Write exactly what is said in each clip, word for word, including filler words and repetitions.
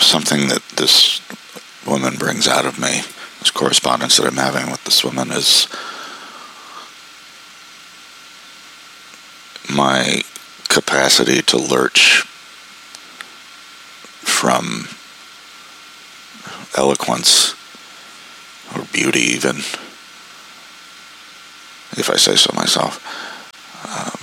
something that this woman brings out of me, this correspondence that I'm having with this woman, is my capacity to lurch from eloquence or beauty, even, if I say so myself. Um,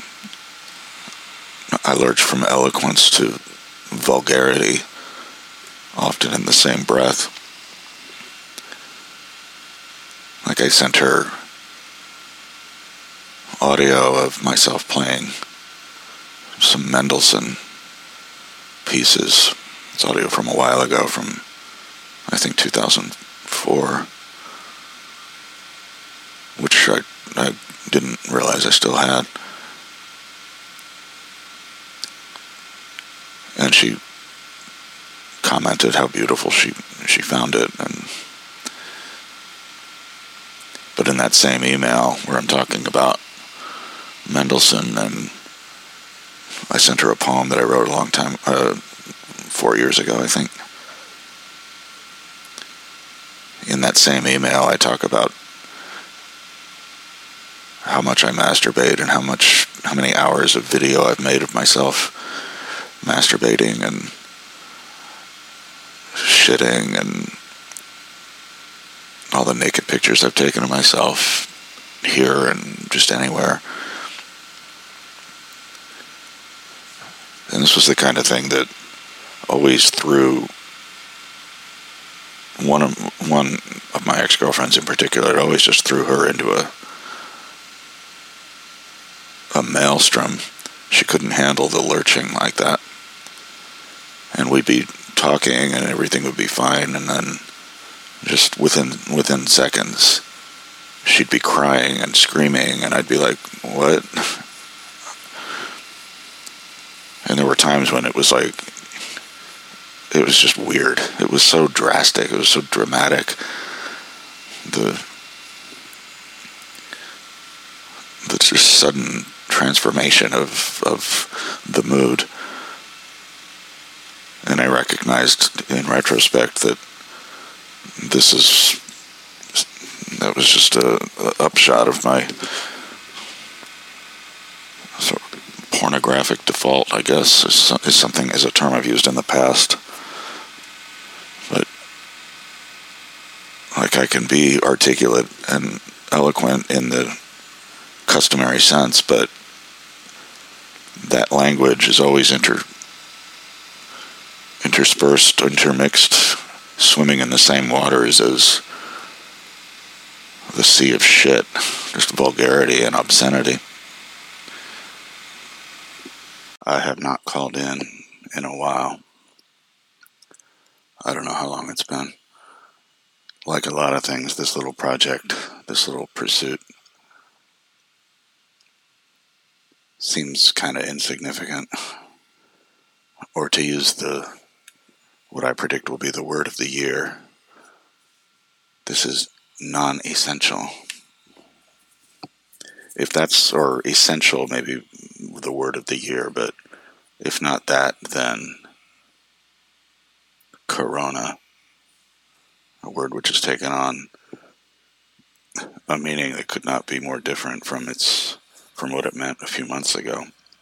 I lurch from eloquence to vulgarity, often in the same breath. Like I sent her audio of myself playing some Mendelssohn pieces. It's audio from a while ago, from I think two thousand four, which I, I didn't realize I still had. And she commented how beautiful she she found it. And but in that same email where I'm talking about Mendelssohn, and I sent her a poem that I wrote a long time, uh, four years ago, I think. In that same email, I talk about how much I masturbate and how much, how many hours of video I've made of myself masturbating and shitting, and all the naked pictures I've taken of myself here and just anywhere. And this was the kind of thing that always threw one of one of my ex-girlfriends in particular. It always just threw her into a a maelstrom. She couldn't handle the lurching like that. And we'd be talking and everything would be fine, and then just within within seconds she'd be crying and screaming, and I'd be like, what? And there were times when it was like, it was just weird. It was so drastic. It was so dramatic. The the just sudden transformation of of the mood. And I recognized in retrospect that this is, that was just a, a upshot of my sort of pornographic default, I guess, is, is something, is a term I've used in the past. But like, I can be articulate and eloquent in the customary sense, but that language is always inter interspersed, intermixed, swimming in the same waters as the sea of shit, just vulgarity and obscenity. I have not called in in a while. I don't know how long it's been. Like a lot of things, this little project, this little pursuit seems kind of insignificant. Or to use the, what I predict will be the word of the year, this is non-essential. If that's, or essential, maybe the word of the year, but if not that, then Corona, a word which has taken on a meaning that could not be more different from its, from what it meant a few months ago.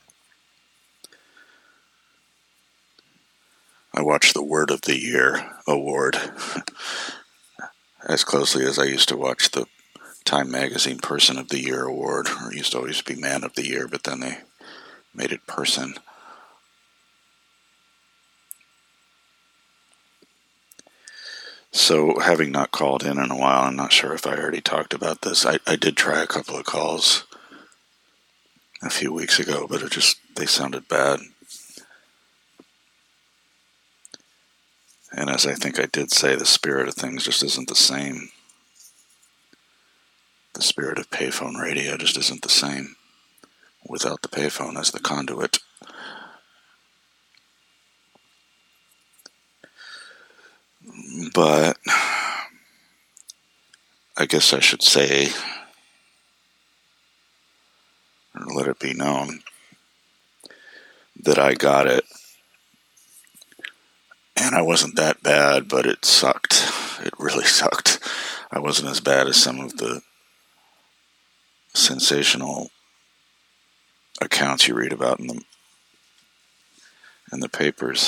I watched the Word of the Year award as closely as I used to watch the Time Magazine Person of the Year award, or it used to always be Man of the Year, but then they made it Person. So, having not called in in a while, I'm not sure if I already talked about this. I, I did try a couple of calls a few weeks ago, but it just, they sounded bad. And as I think I did say, the spirit of things just isn't the same. The spirit of payphone radio just isn't the same without the payphone as the conduit. But I guess I should say, or let it be known, that I got it, and And I wasn't that bad, but it sucked. It really sucked. I wasn't as bad as some of the sensational accounts you read about in the in the papers.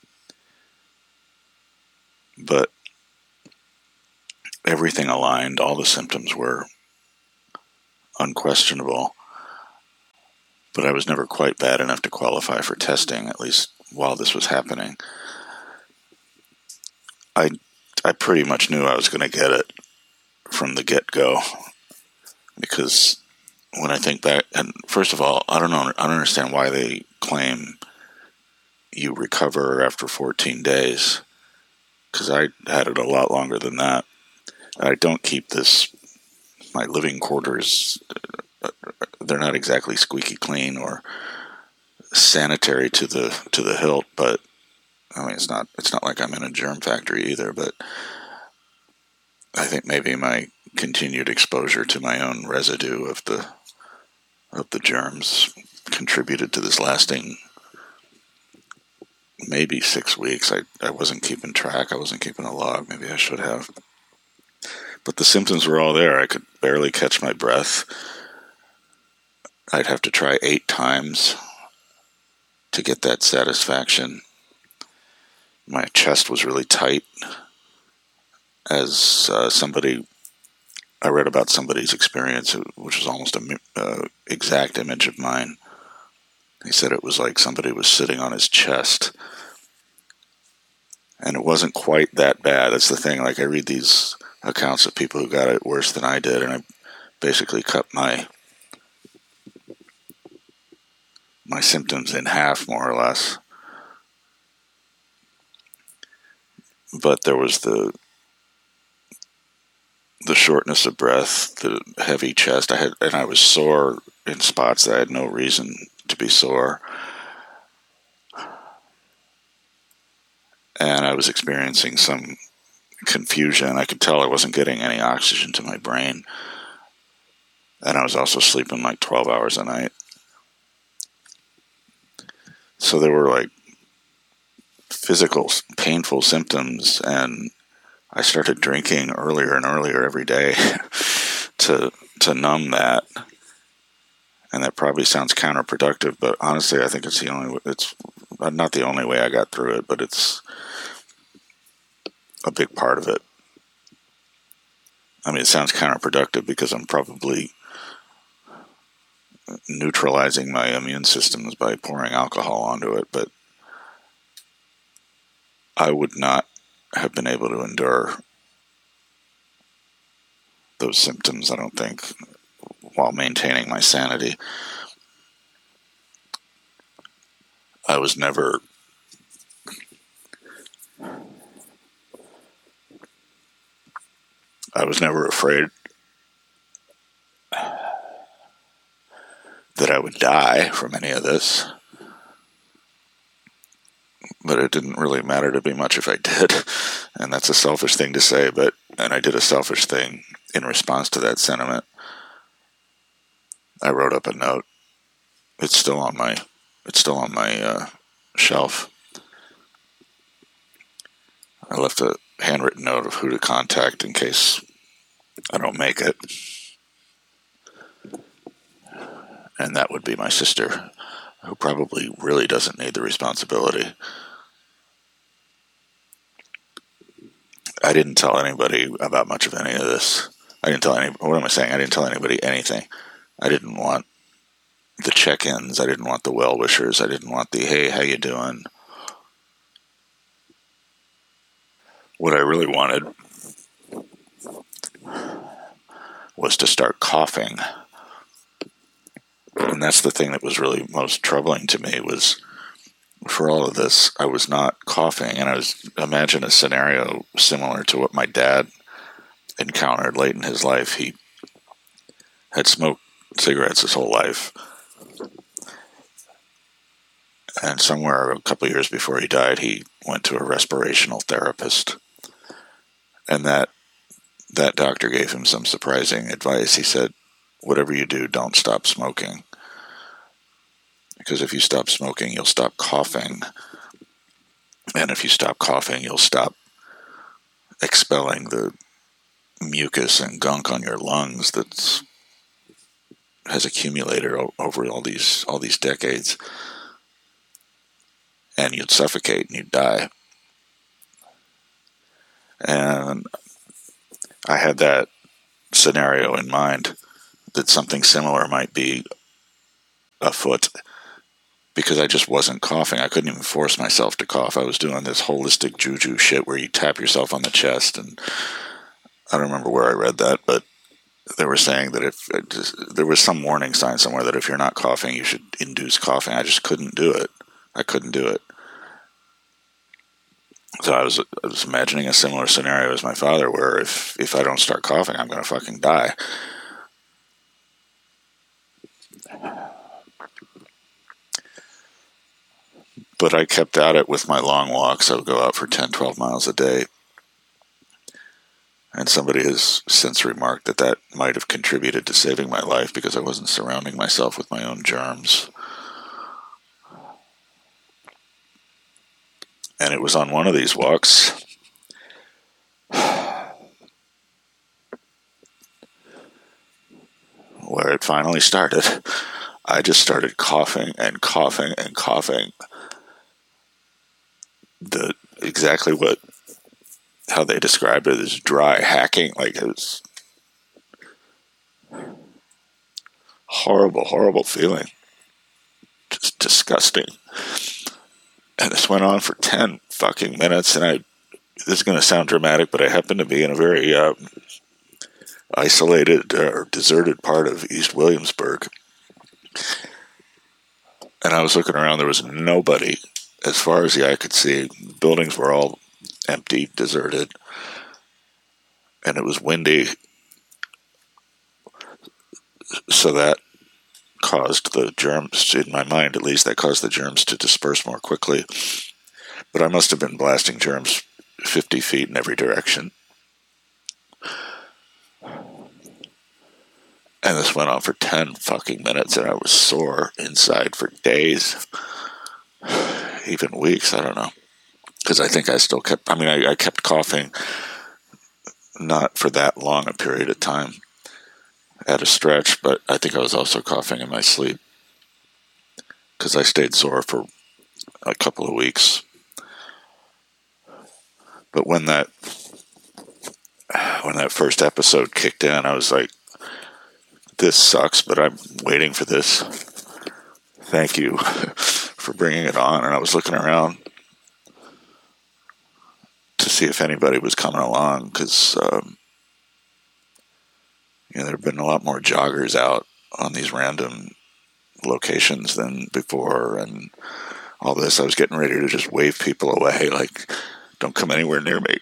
But everything aligned. All the symptoms were unquestionable. But I was never quite bad enough to qualify for testing, at least while this was happening. I I pretty much knew I was going to get it from the get-go, because when I think back, and first of all, I don't know, I don't understand why they claim you recover after fourteen days, because I had it a lot longer than that. I don't keep this, my living quarters, they're not exactly squeaky clean or sanitary to the to the hilt, but I mean, it's not it's not like I'm in a germ factory either, but I think maybe my continued exposure to my own residue of the of the germs contributed to this lasting maybe six weeks. I, I wasn't keeping track. I wasn't keeping a log. Maybe I should have. But the symptoms were all there. I could barely catch my breath. I'd have to try eight times to get that satisfaction. My chest was really tight. As uh, somebody, I read about somebody's experience, which was almost an uh, exact image of mine. He said it was like somebody was sitting on his chest. And it wasn't quite that bad. That's the thing. Like, I read these accounts of people who got it worse than I did, and I basically cut my my symptoms in half, more or less. But there was the the shortness of breath, the heavy chest. I had, and I was sore in spots that I had no reason to be sore. And I was experiencing some confusion. I could tell I wasn't getting any oxygen to my brain. And I was also sleeping like twelve hours a night. So there were like physical, painful symptoms, and I started drinking earlier and earlier every day to to numb that. And that probably sounds counterproductive, but honestly, I think it's the only, it's not the only way I got through it, but it's a big part of it. I mean, it sounds counterproductive because I'm probably neutralizing my immune systems by pouring alcohol onto it, but I would not have been able to endure those symptoms, I don't think, while maintaining my sanity. I was never I was never afraid that I would die from any of this. But it didn't really matter to me much if I did. And that's a selfish thing to say, but and I did a selfish thing in response to that sentiment. I wrote up a note. It's still on my it's still on my uh, shelf. I left a handwritten note of who to contact in case I don't make it. And that would be my sister, who probably really doesn't need the responsibility. I didn't tell anybody about much of any of this. I didn't tell any, what am I saying? I didn't tell anybody anything. I didn't want the check-ins. I didn't want the well-wishers. I didn't want the, hey, how you doing? What I really wanted was to start coughing. And that's the thing that was really most troubling to me, was for all of this, I was not coughing. And I was, imagine a scenario similar to what my dad encountered late in his life. He had smoked cigarettes his whole life. And somewhere a couple of years before he died, he went to a respirational therapist. And that that doctor gave him some surprising advice. He said, whatever you do, don't stop smoking. Because if you stop smoking, you'll stop coughing. And if you stop coughing, you'll stop expelling the mucus and gunk on your lungs that's has accumulated o- over all these all these decades, and you'd suffocate and you'd die. And I had that scenario in mind, that something similar might be afoot, because I just wasn't coughing. I couldn't even force myself to cough. I was doing this holistic juju shit where you tap yourself on the chest, and I don't remember where I read that, but they were saying that if it just, there was some warning sign somewhere that if you're not coughing, you should induce coughing. I just couldn't do it. I couldn't do it. So I was, I was imagining a similar scenario as my father, where if, if I don't start coughing, I'm going to fucking die. But I kept at it with my long walks. I would go out for ten, twelve miles a day. And somebody has since remarked that that might have contributed to saving my life, because I wasn't surrounding myself with my own germs. And it was on one of these walks where it finally started. I just started coughing and coughing and coughing. The exactly what how they described it as dry hacking, like it was horrible, horrible feeling, just disgusting. And this went on for ten fucking minutes, and I, this is going to sound dramatic, but I happened to be in a very uh, isolated uh, or deserted part of East Williamsburg. And I was looking around, there was nobody as far as the eye could see. Buildings were all empty, deserted, and it was windy. So that caused the germs, in my mind at least, that caused the germs to disperse more quickly. But I must have been blasting germs fifty feet in every direction. And this went on for ten fucking minutes, and I was sore inside for days, even weeks, I don't know. Because I think I still kept, I mean, I, I kept coughing, not for that long a period of time at a stretch, but I think I was also coughing in my sleep, because I stayed sore for a couple of weeks. But when that when that first episode kicked in, I was like, this sucks, but I'm waiting for this. Thank you for bringing it on. And I was looking around to see if anybody was coming along, because um, you know, there have been a lot more joggers out on these random locations than before, and all this. I was getting ready to just wave people away, like, don't come anywhere near me.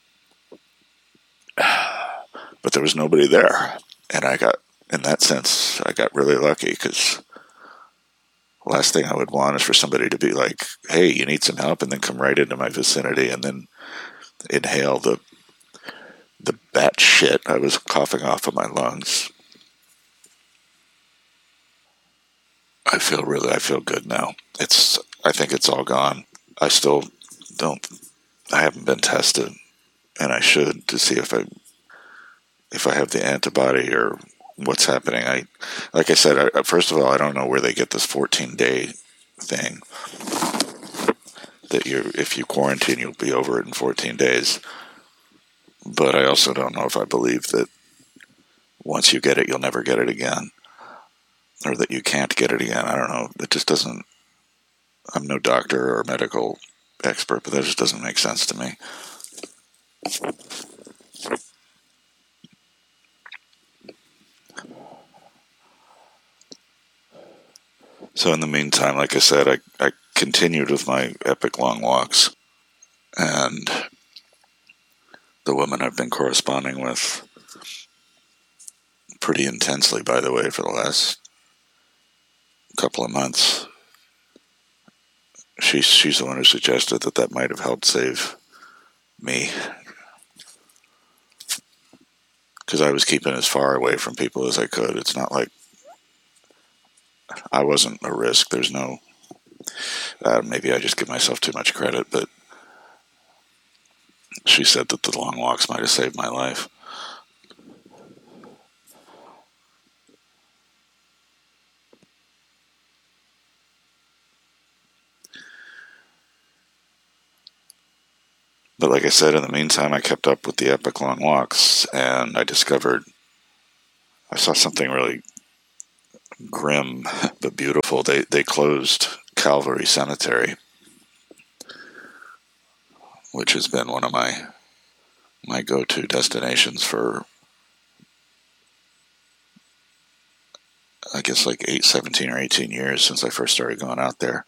But there was nobody there, and I got, in that sense, I got really lucky, because the last thing I would want is for somebody to be like, hey, you need some help, and then come right into my vicinity and then inhale the the bat shit I was coughing off of my lungs. I feel really, I feel good now. It's, I think it's all gone. I still don't, I haven't been tested, and I should, to see if I, if I have the antibody or what's happening. I, like I said, I, first of all, I don't know where they get this fourteen day thing, that you, if you quarantine, you'll be over it in fourteen days. But I also don't know if I believe that once you get it, you'll never get it again, or that you can't get it again. I don't know. It just doesn't, I'm no doctor or medical expert, but that just doesn't make sense to me. So in the meantime, like I said, I, I continued with my epic long walks, and the woman I've been corresponding with pretty intensely, by the way, for the last couple of months, she's, she's the one who suggested that that might have helped save me, because I was keeping as far away from people as I could. It's not like I wasn't a risk. There's no, uh, maybe I just give myself too much credit, but she said that the long walks might have saved my life. But like I said, in the meantime, I kept up with the epic long walks, and I discovered, I saw something really grim but beautiful. They they closed Calvary Cemetery, which has been one of my my go-to destinations for, I guess, like eight, seventeen or eighteen years since I first started going out there.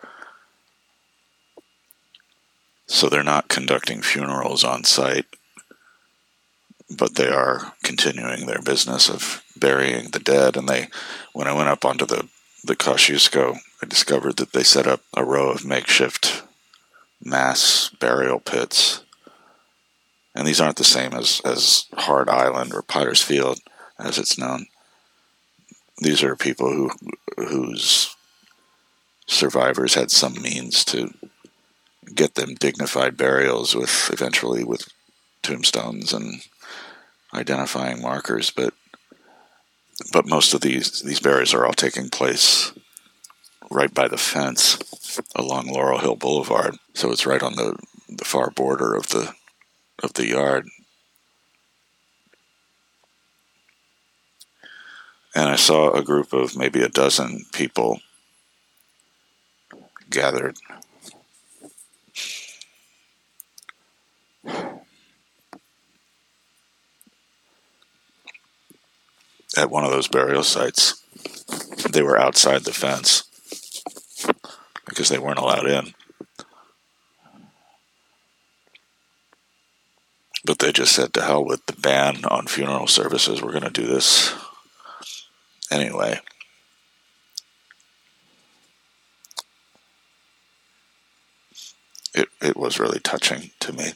So they're not conducting funerals on site, but they are continuing their business of burying the dead. And they, when I went up onto the, the Kosciuszko, I discovered that they set up a row of makeshift mass burial pits. And these aren't the same as, as Hard Island or Potter's Field, as it's known. These are people who whose survivors had some means to get them dignified burials, with eventually with tombstones and identifying markers. But but most of these these burials are all taking place right by the fence along Laurel Hill Boulevard. So it's right on the, the far border of the of the yard. And I saw a group of maybe a dozen people gathered at one of those burial sites. They were outside the fence because they weren't allowed in. But they just said, to hell with the ban on funeral services, we're going to do this anyway. It it was really touching to me.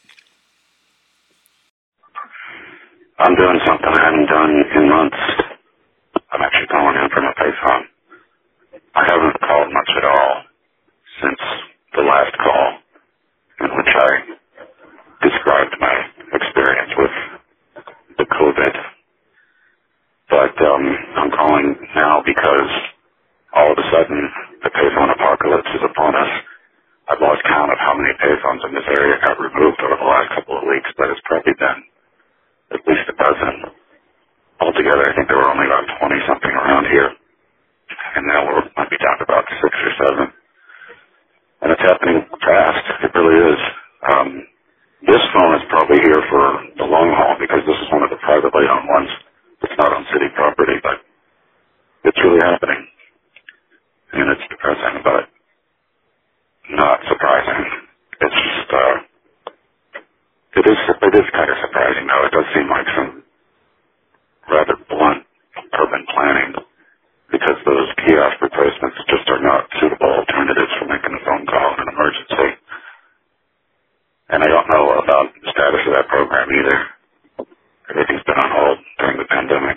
I'm doing something I haven't done in months. I'm actually calling in from a payphone. I haven't called much at all since the last call in which I described my experience with the COVID. But um, I'm calling now because all of a sudden the payphone apocalypse is upon us. I've lost count of how many payphones in this area got removed over the last couple of weeks, but it's probably been at least a dozen. Altogether, I think there were only about twenty-something around here, and now we're might be down to about six or seven. And it's happening fast. It really is. Um, this phone is probably here for the long haul because this is one of the privately owned ones. It's not on city property, but it's really happening. And it's depressing, but not surprising. It's just, uh, it is, it is kind of surprising though. It does seem like some rather blunt urban planning because those kiosk replacements just are not suitable alternatives for making a phone call in an emergency. And I don't know about the status of that program either. Everything's been on hold during the pandemic.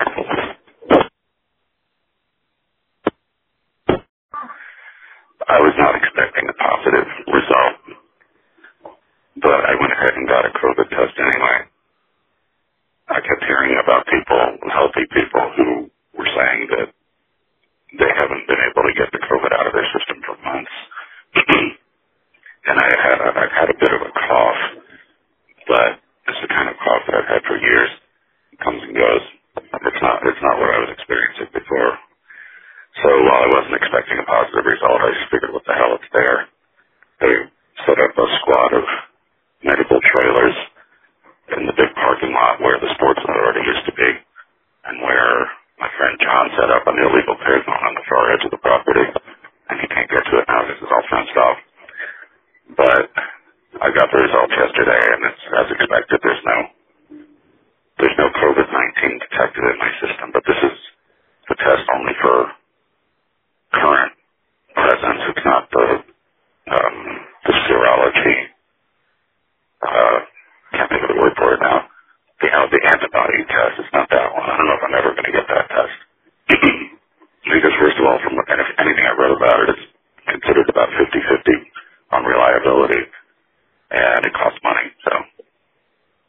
I was not expecting a positive result, but I went ahead and got a COVID test anyway. I kept hearing about people, healthy people, who were saying that they haven't been able to get the COVID out of their system for months. And I had a, I've had a bit of a cough, but it's the kind of cough that I've had for years. It comes and goes. It's not it's not what I was experiencing before. So while I wasn't expecting a positive result, I just figured, what the hell, it's there. They set up a squad of medical trailers in the big parking lot where the sports authority used to be, and where my friend John set up an illegal payphone on the far edge of the property, and he can't get to it now because it's all fenced off. But I got the results yesterday, and it's as expected. There's no there's no COVID nineteen detected in my system, but this is the test only for current presence. It's not the um, the serology. Uh, can't think of the word for it now. The uh, the antibody test. It's not that one. I don't know if I'm ever going to get that test. Because first of all, from anything I read about it, it's considered about fifty-fifty on reliability, and it costs money. So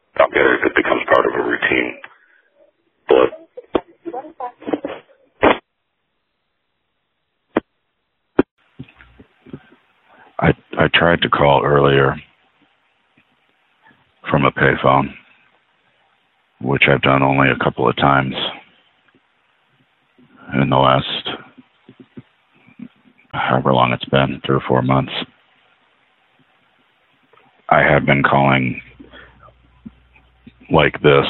tried to call earlier from a payphone, which I've done only a couple of times in the last however long it's been, three or four months. I have been calling like this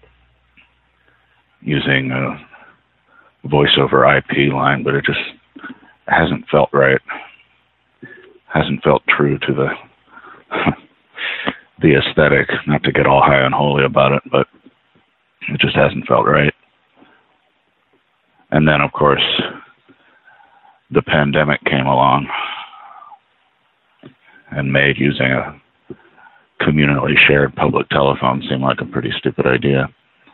using a voice over I P line, but it just hasn't felt right. Hasn't felt true to the the aesthetic. Not to get all high and holy about it, but it just hasn't felt right. And then, of course, the pandemic came along and made using a communally shared public telephone seem like a pretty stupid idea.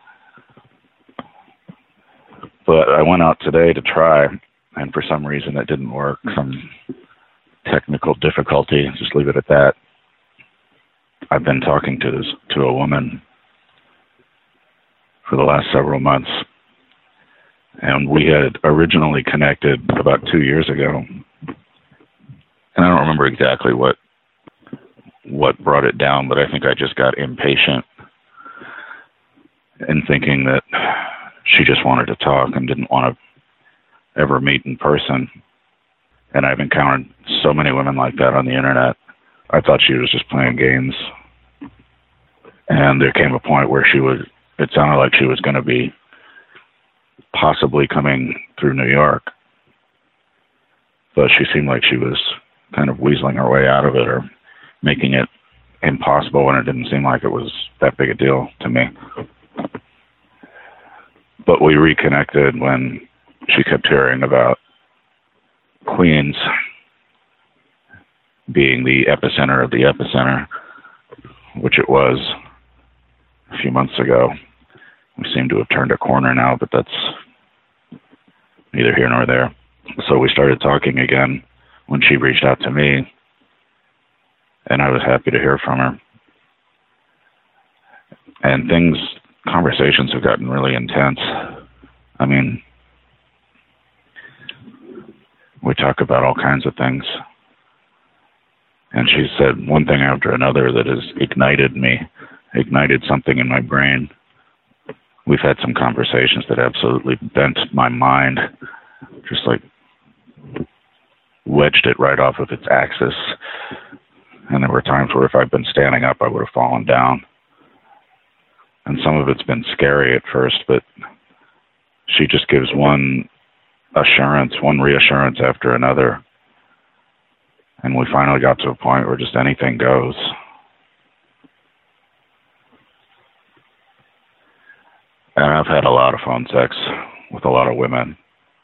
But I went out today to try, and for some reason it didn't work. Some technical difficulty, just leave it at that. I've been talking to this, to a woman for the last several months, and we had originally connected about two years ago, and I don't remember exactly what what brought it down, but I think I just got impatient in thinking that she just wanted to talk and didn't want to ever meet in person. And I've encountered so many women like that on the internet. I thought she was just playing games. And there came a point where she was, it sounded like she was going to be possibly coming through New York. But she seemed like she was kind of weaseling her way out of it, or making it impossible when it didn't seem like it was that big a deal to me. But we reconnected when she kept hearing about Queens being the epicenter of the epicenter, which it was a few months ago. We seem to have turned a corner now, but that's neither here nor there. So we started talking again when she reached out to me, and I was happy to hear from her. And things, conversations have gotten really intense. I mean, we talk about all kinds of things. And she said one thing after another that has ignited me, ignited something in my brain. We've had some conversations that absolutely bent my mind, just like wedged it right off of its axis. And there were times where if I'd been standing up, I would have fallen down. And some of it's been scary at first, but she just gives one assurance, one reassurance after another. And we finally got to a point where just anything goes. And I've had a lot of phone sex with a lot of women.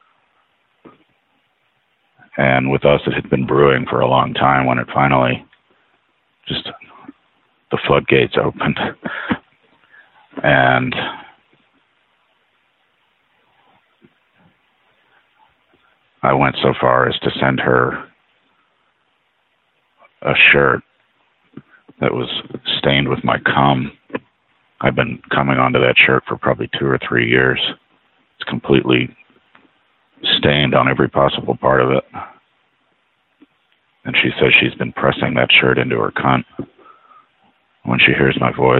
And with us, it had been brewing for a long time when it finally just, the floodgates opened. And I went so far as to send her a shirt that was stained with my cum. I've been coming onto that shirt for probably two or three years. It's completely stained on every possible part of it. And she says she's been pressing that shirt into her cunt when she hears my voice.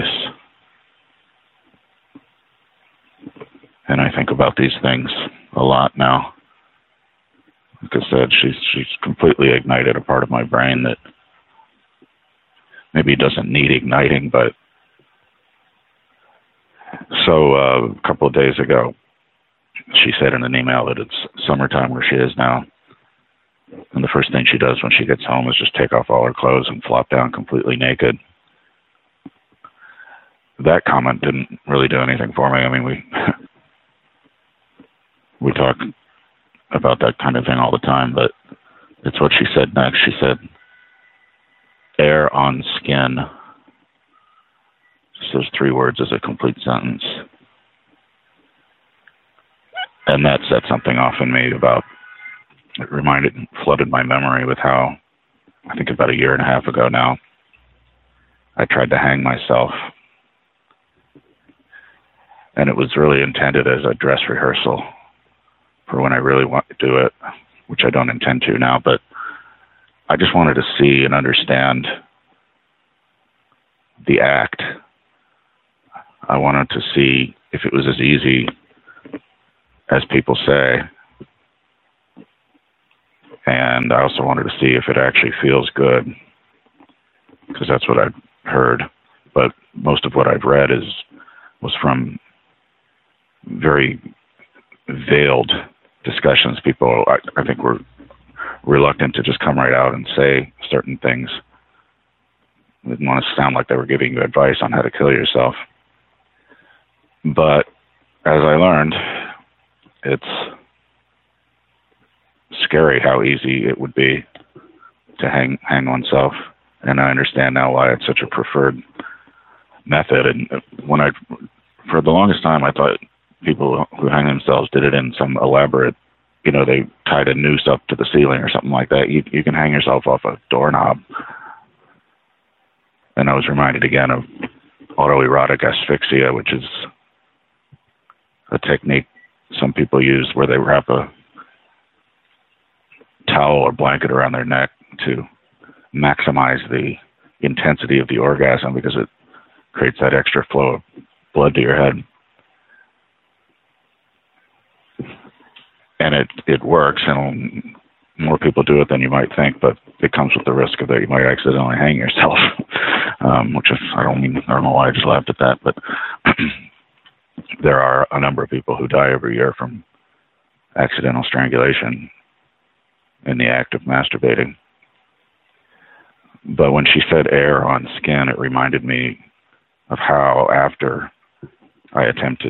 And I think about these things a lot now. Like I said, she's she's completely ignited a part of my brain that maybe doesn't need igniting, but so uh, a couple of days ago, she said in an email that it's summertime where she is now. And the first thing she does when she gets home is just take off all her clothes and flop down completely naked. That comment didn't really do anything for me. I mean, we we talk about that kind of thing all the time, but it's what she said next. She said, air on skin. Just those three words as a complete sentence. And that set something off in me about, it reminded, flooded my memory with how, I think about a year and a half ago now, I tried to hang myself. And it was really intended as a dress rehearsal for when I really want to do it, which I don't intend to now, but I just wanted to see and understand the act. I wanted to see if it was as easy as people say. And I also wanted to see if it actually feels good, because that's what I've heard. But most of what I've read is was from very veiled discussions. People, I, I think, were reluctant to just come right out and say certain things. They didn't want to sound like they were giving you advice on how to kill yourself. But as I learned, it's scary how easy it would be to hang hang oneself, and I understand now why it's such a preferred method. And when I, for the longest time, I thought people who hang themselves did it in some elaborate, you know, they tied a noose up to the ceiling or something like that. You you can hang yourself off a doorknob. And I was reminded again of autoerotic asphyxia, which is a technique some people use where they wrap a towel or blanket around their neck to maximize the intensity of the orgasm, because it creates that extra flow of blood to your head. And it, it works, and more people do it than you might think, but it comes with the risk of that you might accidentally hang yourself, um, which is, I don't mean, I don't know why I just laughed at that, but there are a number of people who die every year from accidental strangulation in the act of masturbating. But when she said air on skin, it reminded me of how after I attempted,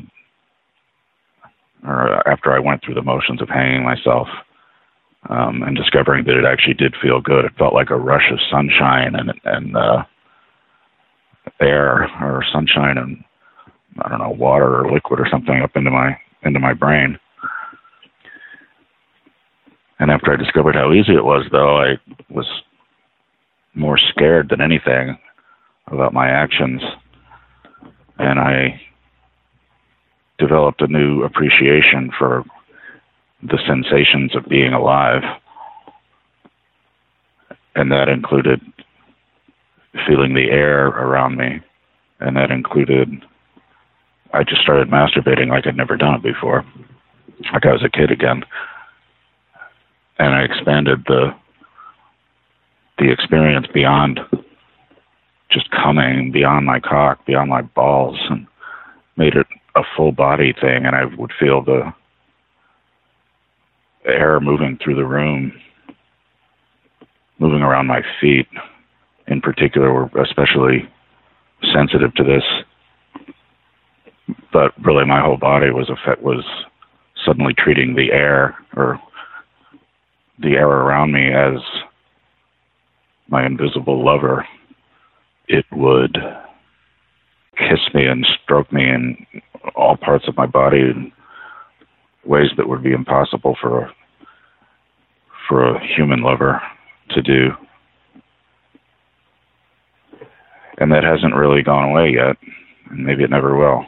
or after I went through the motions of hanging myself, um, and discovering that it actually did feel good. It felt like a rush of sunshine and and uh, air, or sunshine and, I don't know, water or liquid or something up into my into my brain. And after I discovered how easy it was, though, I was more scared than anything about my actions. And I developed a new appreciation for the sensations of being alive. And that included feeling the air around me. And that included, I just started masturbating like I'd never done it before. Like I was a kid again. And I expanded the the experience beyond just coming, beyond my cock, beyond my balls, and made it a full body thing. And I would feel the air moving through the room, moving around my feet. In particular, were especially sensitive to this. But really, my whole body was effect was suddenly treating the air, or the air around me, as my invisible lover. It would kiss me and stroke me in all parts of my body in ways that would be impossible for a, for a human lover to do. And that hasn't really gone away yet, and maybe it never will.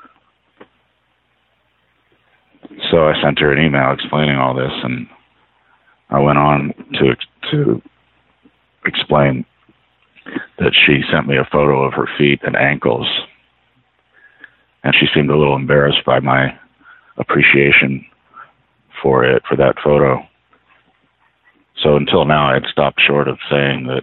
So I sent her an email explaining all this, and I went on to to explain that she sent me a photo of her feet and ankles, and she seemed a little embarrassed by my appreciation for it, for that photo. So until now, I had stopped short of saying that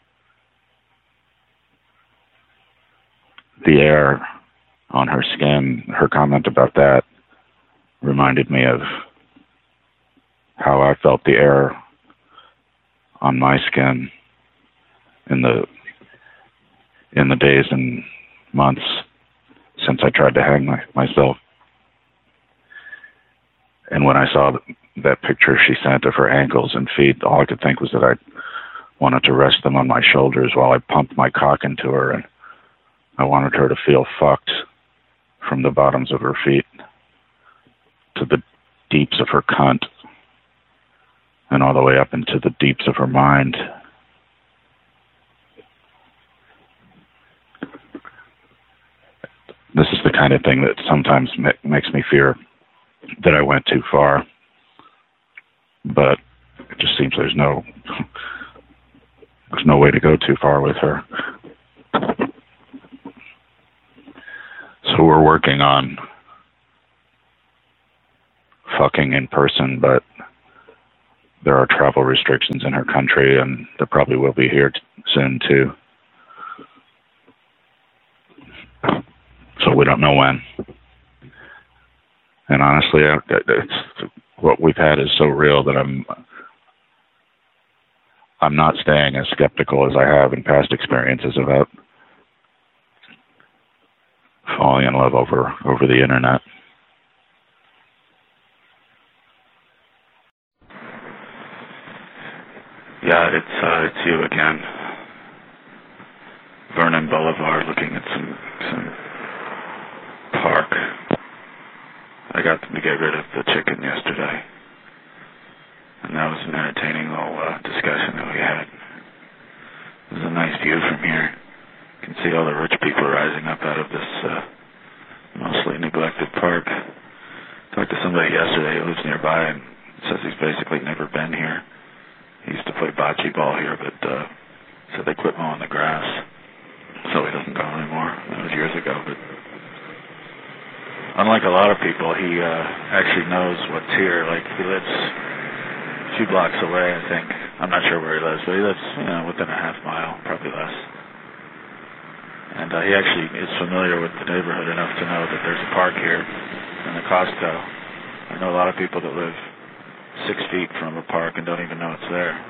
the air on her skin, her comment about that, reminded me of how I felt the air on my skin in the in the days and months since I tried to hang my, myself. And when I saw that picture she sent of her ankles and feet, all I could think was that I wanted to rest them on my shoulders while I pumped my cock into her, and I wanted her to feel fucked from the bottoms of her feet to the deeps of her cunt, and all the way up into the deeps of her mind. This is the kind of thing that sometimes ma- makes me fear that I went too far. But it just seems there's no There's no way to go too far with her. So we're working on fucking in person, but there are travel restrictions in her country, and there probably will be here t- soon too. So we don't know when. And honestly, I, it's, what we've had is so real that I'm I'm not staying as skeptical as I have in past experiences about falling in love over over the internet. Yeah, it's uh, it's you again. Vernon Boulevard, looking at some some park. I got them to get rid of the chicken yesterday, and that was an entertaining little uh, discussion that we had. It was a nice view from here. You can see all the rich people rising up out of this uh, mostly neglected park. Talked to somebody yesterday who lives nearby and says he's basically never been here. He used to play bocce ball here, but uh, said they quit mowing the grass, so he doesn't go anymore. That was years ago, but unlike a lot of people, he uh, actually knows what's here. Like, he lives a few blocks away, I think. I'm not sure where he lives, but he lives, you know, within a half mile, probably less. And uh, he actually is familiar with the neighborhood enough to know that there's a park here and a Costco. I know a lot of people that live six feet from a park and don't even know it's there.